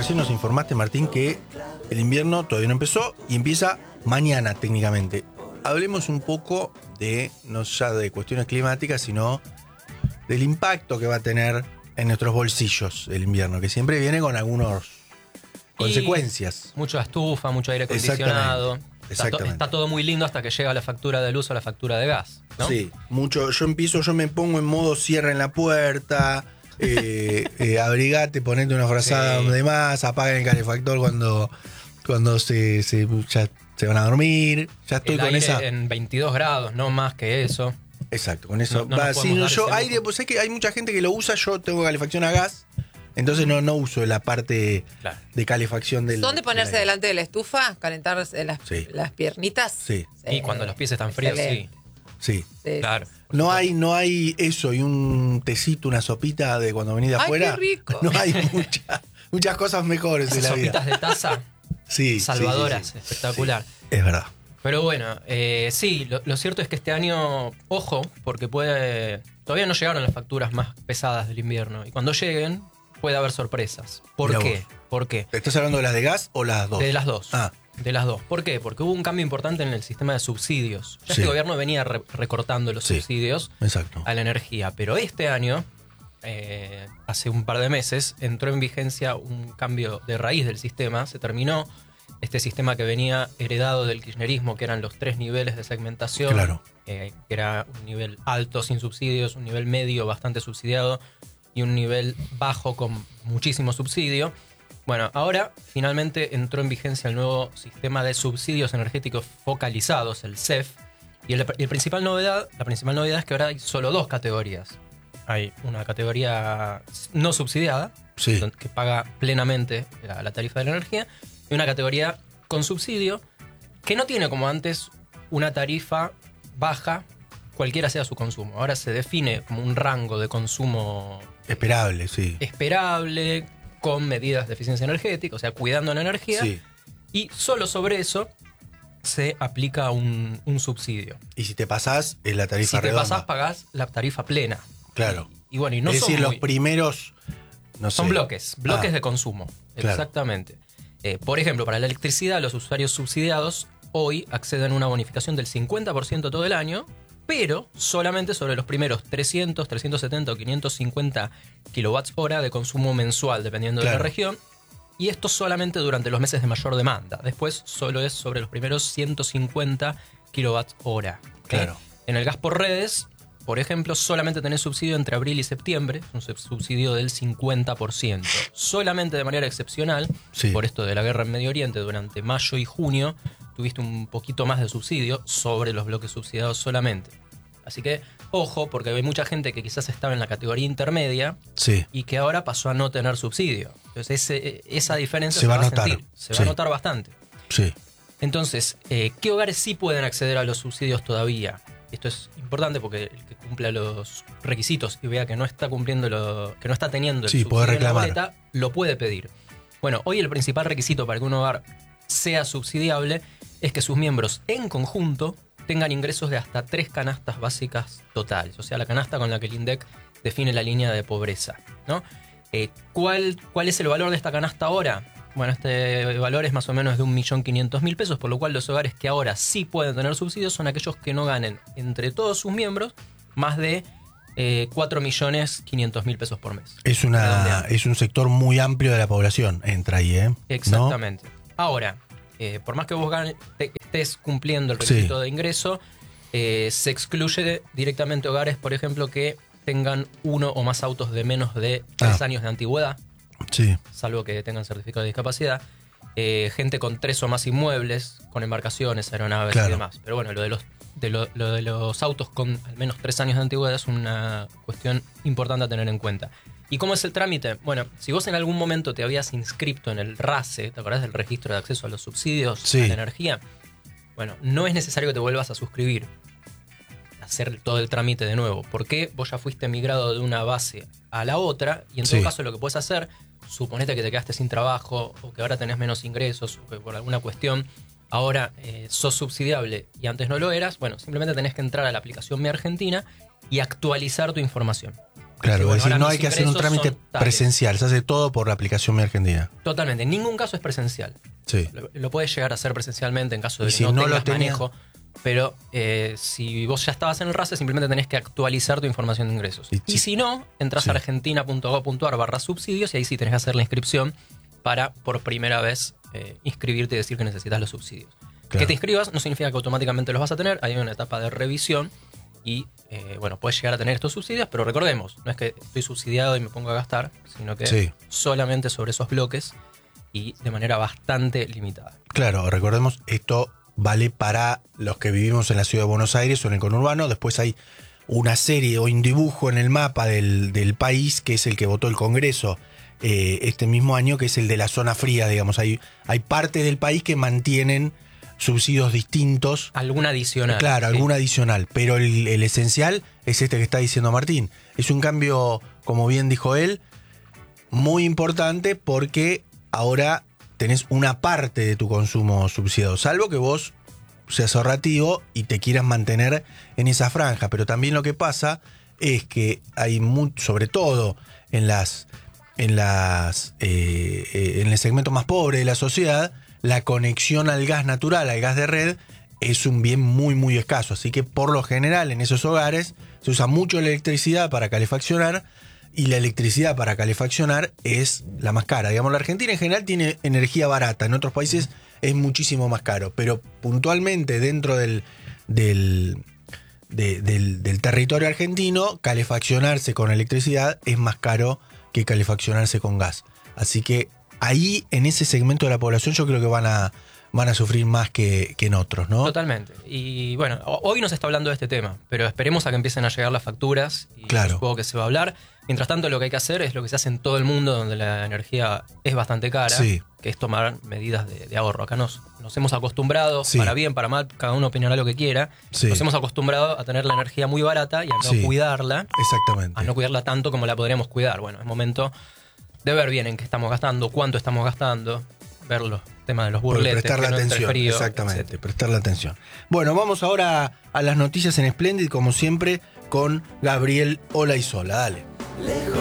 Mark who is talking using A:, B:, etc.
A: recién nos informaste, Martín, que el invierno todavía no empezó y empieza mañana técnicamente. Hablemos un poco de, no ya de cuestiones climáticas, sino del impacto que va a tener en nuestros bolsillos el invierno, que siempre viene con algunas consecuencias.
B: Mucha estufa, mucho aire acondicionado.
A: Exactamente.
B: Está todo muy lindo hasta que llega la factura de luz o la factura de gas, ¿no?
A: Sí, mucho. Yo me pongo en modo cierre en la puerta, abrigate, ponete una frazada de más, apaguen el calefactor cuando ya se van a dormir. Ya estoy
B: el
A: con
B: aire
A: esa.
B: En 22 grados, no más que eso.
A: Exacto, con eso.
B: No nos podemos dar
A: yo
B: ese
A: aire,
B: lujo.
A: pues sé que hay mucha gente que lo usa, yo tengo calefacción a gas, entonces no uso la parte de calefacción del.
C: ¿Son de ponerse delante de la estufa? ¿Calentarse las piernitas?
A: Sí.
B: Y cuando los pies están fríos,
A: Sí.
B: Claro.
A: No hay eso y un tecito, una sopita de cuando venís de afuera.
C: ¡Ay, qué rico!
A: No hay muchas cosas mejores en
B: Esas
A: la vida.
B: sopitas de taza salvadoras,
A: sí.
B: espectacular.
A: Sí, es verdad.
B: Pero bueno, sí, lo cierto es que este año, ojo, porque todavía no llegaron las facturas más pesadas del invierno. Y cuando lleguen, puede haber sorpresas. ¿Por qué? ¿Por qué?
A: ¿Estás hablando de las de gas o las dos?
B: De las dos.
A: Ah.
B: De las dos. ¿Por qué? Porque hubo un cambio importante en el sistema de subsidios. Ya este gobierno venía recortando los subsidios a la energía. Pero este año, hace un par de meses, entró en vigencia un cambio de raíz del sistema. Se terminó este sistema que venía heredado del kirchnerismo, que eran los 3 niveles de segmentación.
A: Claro.
B: Que era un nivel alto sin subsidios, un nivel medio bastante subsidiado y un nivel bajo con muchísimo subsidio. Bueno, ahora finalmente entró en vigencia el nuevo sistema de subsidios energéticos focalizados, el CEF, y la principal novedad es que ahora hay solo 2 categorías. Hay una categoría no subsidiada, que paga plenamente la tarifa de la energía, y una categoría con subsidio, que no tiene como antes una tarifa baja, cualquiera sea su consumo. Ahora se define como un rango de consumo
A: esperable,
B: con medidas de eficiencia energética, o sea, cuidando la energía, y solo sobre eso se aplica un subsidio.
A: Y si te pasás, es la tarifa redonda.
B: Si te pasás, pagás la tarifa plena.
A: Claro.
B: Y bueno, y no
A: es
B: son
A: decir, los primeros, no sé.
B: Son bloques de consumo. Claro. Exactamente. Por ejemplo, para la electricidad, los usuarios subsidiados hoy acceden a una bonificación del 50% todo el año, pero solamente sobre los primeros 300, 370 o 550 kWh de consumo mensual, dependiendo de la región. Y esto solamente durante los meses de mayor demanda. Después solo es sobre los primeros 150 kWh.
A: Claro.
B: En el gas por redes, por ejemplo, solamente tenés subsidio entre abril y septiembre, un subsidio del 50%. Solamente de manera excepcional, por esto de la guerra en Medio Oriente, durante mayo y junio, tuviste un poquito más de subsidio sobre los bloques subsidiados solamente. Así que, ojo, porque hay mucha gente que quizás estaba en la categoría intermedia y que ahora pasó a no tener subsidio. Entonces, esa diferencia se va a sentir. Se va a notar bastante.
A: Sí.
B: Entonces, ¿qué hogares sí pueden acceder a los subsidios todavía? Esto es importante porque el que cumpla los requisitos y vea que no está cumpliendo que no está teniendo el subsidio en la boleta, lo puede pedir. Bueno, hoy el principal requisito para que un hogar sea subsidiable es que sus miembros en conjunto tengan ingresos de hasta 3 canastas básicas totales, o sea, la canasta con la que el INDEC define la línea de pobreza, ¿no? ¿Cuál es el valor de esta canasta ahora? Bueno, este valor es más o menos de 1.500.000 pesos, por lo cual los hogares que ahora sí pueden tener subsidios son aquellos que no ganen entre todos sus miembros más de 4.500.000 pesos por mes.
A: Es un sector muy amplio de la población, entra ahí, ¿eh?
B: Exactamente. ¿No? Ahora, por más que vos estés cumpliendo el requisito de ingreso, se excluye directamente hogares, por ejemplo, que tengan 1 o más autos de menos de 3 años de antigüedad, salvo que tengan certificado de discapacidad, gente con 3 o más inmuebles, con embarcaciones, aeronaves y demás. Pero bueno, lo de los autos con al menos 3 años de antigüedad es una cuestión importante a tener en cuenta. ¿Y cómo es el trámite? Bueno, si vos en algún momento te habías inscrito en el RACE, ¿te acordás del registro de acceso a los subsidios de la energía? Bueno, no es necesario que te vuelvas a suscribir, hacer todo el trámite de nuevo, porque vos ya fuiste migrado de una base a la otra, y en todo caso lo que puedes hacer, suponete que te quedaste sin trabajo, o que ahora tenés menos ingresos, o que por alguna cuestión ahora sos subsidiable y antes no lo eras, bueno, simplemente tenés que entrar a la aplicación Mi Argentina y actualizar tu información.
A: Claro,
B: bueno,
A: es decir,
B: ahora
A: no
B: mis
A: hay que hacer un
B: ingresos
A: trámite
B: son tales.
A: presencial, se hace todo por la aplicación Mi Argentina.
B: Totalmente, en ningún caso es presencial.
A: Sí.
B: Lo puedes llegar a hacer presencialmente en caso de
A: Y
B: que
A: si
B: no
A: no
B: tengas
A: lo tenía-
B: manejo. Pero si vos ya estabas en el RASE, simplemente tenés que actualizar tu información de ingresos.
A: Y
B: Y si no, entras
A: sí.
B: a argentina.gov.ar/subsidios y ahí sí tenés que hacer la inscripción para por primera vez inscribirte y decir que necesitas los subsidios.
A: Claro.
B: Que te inscribas no significa que automáticamente los vas a tener, hay una etapa de revisión y bueno, puedes llegar a tener estos subsidios, pero recordemos, no es que estoy subsidiado y me pongo a gastar, sino que
A: Sí.
B: solamente sobre esos bloques y de manera bastante limitada.
A: Claro, recordemos, esto vale para los que vivimos en la ciudad de Buenos Aires o en el conurbano. Después hay una serie o un dibujo en el mapa del país, que es el que votó el Congreso este mismo año, que es el de la zona fría, digamos. Hay partes del país que mantienen subsidios distintos.
B: Alguna adicional.
A: Claro,
B: sí.
A: alguna adicional, pero el esencial es este que está diciendo Martín. Es un cambio, como bien dijo él, muy importante porque ahora tenés una parte de tu consumo subsidiado, salvo que vos seas ahorrativo y te quieras mantener en esa franja. Pero también lo que pasa es que hay sobre todo en el segmento más pobre de la sociedad, la conexión al gas natural, al gas de red, es un bien muy, muy escaso. Así que por lo general en esos hogares se usa mucho la electricidad para calefaccionar y la electricidad para calefaccionar es la más cara. Digamos, la Argentina en general tiene energía barata, en otros países es muchísimo más caro, pero puntualmente dentro del territorio argentino, calefaccionarse con electricidad es más caro que calefaccionarse con gas. Así que ahí, en ese segmento de la población, yo creo que van a sufrir más que en otros, ¿no?
B: Totalmente. Y bueno, hoy no se está hablando de este tema, pero esperemos a que empiecen a llegar las facturas y
A: Claro.
B: supongo que se va a hablar. Mientras tanto, lo que hay que hacer es lo que se hace en todo el mundo donde la energía es bastante cara,
A: Sí.
B: que es tomar medidas de ahorro. Acá nos hemos acostumbrado,
A: Sí.
B: para bien, para mal, cada uno opinará lo que quiera,
A: Sí.
B: nos hemos acostumbrado a tener la energía muy barata y a no
A: Sí.
B: cuidarla,
A: Exactamente.
B: a no cuidarla tanto como la podríamos cuidar. Bueno, es momento de ver bien en qué estamos gastando, cuánto estamos gastando, ver los temas de los burletes,
A: prestar la
B: que no entre
A: atención,
B: frío,
A: exactamente,
B: etcétera.
A: prestar la atención. Bueno, vamos ahora a las noticias en Splendid, como siempre, con Gabriel Olaizola. Dale.
D: Lejos